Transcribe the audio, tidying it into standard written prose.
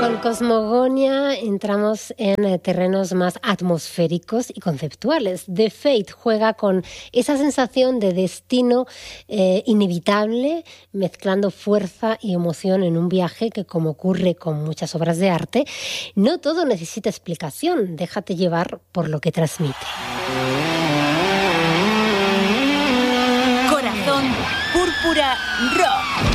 Con Cosmogonia entramos en terrenos más atmosféricos y conceptuales. The Fate juega con esa sensación de destino inevitable, mezclando fuerza y emoción en un viaje que, como ocurre con muchas obras de arte, no todo necesita explicación. Déjate llevar por lo que transmite. Corazón Púrpura Rock.